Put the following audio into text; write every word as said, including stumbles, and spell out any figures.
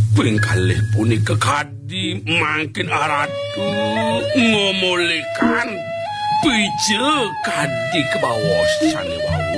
pengkalih punika kadi mangkin aratu ngomolekan pije kadi kebawasane wau